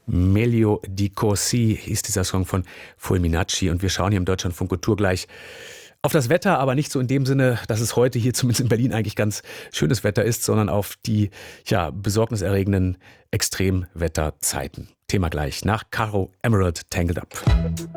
Meglio di così hieß dieser Song von Fulminacci. Und wir schauen hier im Deutschlandfunk Kultur gleich auf das Wetter, aber nicht so in dem Sinne, dass es heute hier zumindest in Berlin eigentlich ganz schönes Wetter ist, sondern auf die besorgniserregenden Extremwetterzeiten. Thema gleich nach Caro Emerald Tangled Up.